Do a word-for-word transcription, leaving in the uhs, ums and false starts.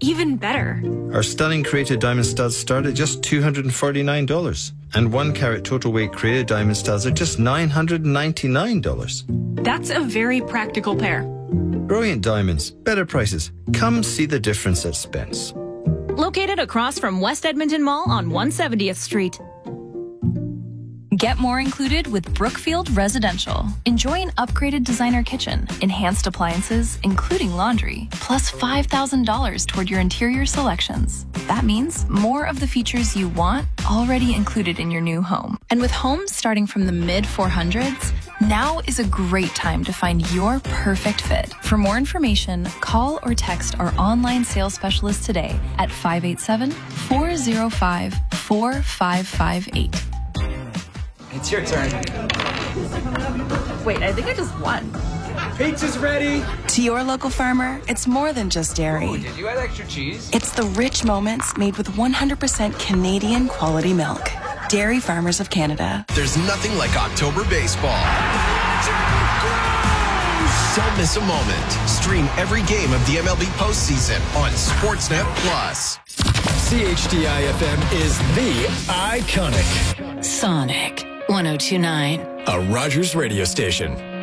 even better. Our stunning Created Diamond Studs start at just two hundred forty-nine dollars. And one carat total weight Created Diamond Studs are just nine hundred ninety-nine dollars. That's a very practical pair. Brilliant diamonds, better prices. Come see the difference at Spence. Located across from West Edmonton Mall on one hundred seventieth Street. Get more included with Brookfield Residential. Enjoy an upgraded designer kitchen, enhanced appliances, including laundry, plus five thousand dollars toward your interior selections. That means more of the features you want already included in your new home. And with homes starting from the mid four hundreds, now is a great time to find your perfect fit. For more information, call or text our online sales specialist today at five eight seven, four oh five, four five five eight. It's your turn. Wait, I think I just won. Pizza's ready. To your local farmer, it's more than just dairy. Oh, did you add extra cheese? It's the rich moments made with one hundred percent Canadian quality milk. Dairy Farmers of Canada. There's nothing like October baseball. Don't miss a moment. Stream every game of the M L B postseason on Sportsnet Plus. C H D I F M is the iconic Sonic one oh two point nine. A Rogers radio station.